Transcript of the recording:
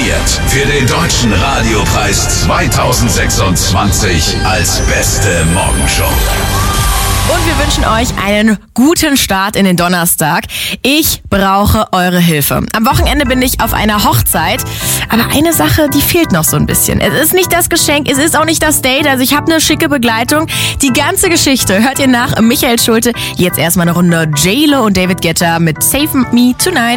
nominiert für den Deutschen Radiopreis 2026 als beste Morgenshow. Und wir wünschen euch einen guten Start in den Donnerstag. Ich brauche eure Hilfe. Am Wochenende bin ich auf einer Hochzeit, aber eine Sache, die fehlt noch so ein bisschen. Es ist nicht das Geschenk, es ist auch nicht das Date, also ich habe eine schicke Begleitung. Die ganze Geschichte hört ihr nach Michael Schulte. Jetzt erstmal eine Runde J.Lo und David Guetta mit Save Me Tonight.